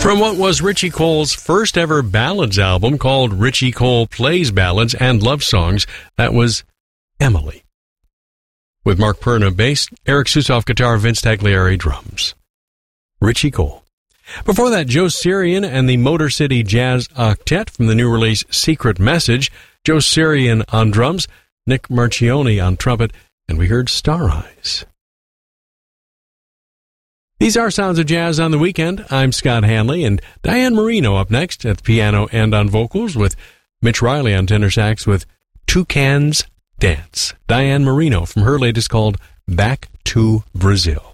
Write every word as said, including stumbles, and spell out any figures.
From what was Richie Cole's first ever ballads album called Richie Cole Plays Ballads and Love Songs, that was Emily. With Mark Perna bass, Eric Susoff guitar, Vince Tagliari drums. Richie Cole. Before that, Joe Sirian and the Motor City Jazz Octet from the new release Secret Message. Joe Sirian on drums, Nick Marchioni on trumpet, and we heard Star Eyes. These are Sounds of Jazz on the Weekend. I'm Scott Hanley, and Diane Marino up next at the piano and on vocals, with Mitch Riley on tenor sax with Toucans Dance. Diane Marino from her latest called Back to Brazil.